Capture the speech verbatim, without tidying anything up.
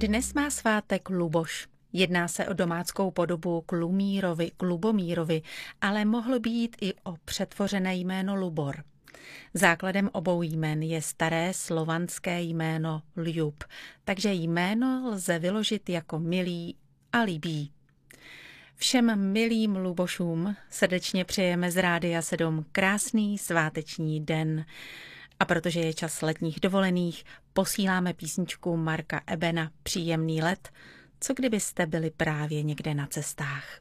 Dnes má svátek Luboš. Jedná se o domáckou podobu k Lumírovi, k Lubomírovi, ale mohlo být i o přetvořené jméno Lubor. Základem obou jmen je staré slovanské jméno Ljub, takže jméno lze vyložit jako milý a líbý. Všem milým Lubošům srdečně přejeme z Rádia sedm krásný sváteční den. A protože je čas letních dovolených, posíláme písničku Marka Ebena Příjemný let, co kdybyste byli právě někde na cestách.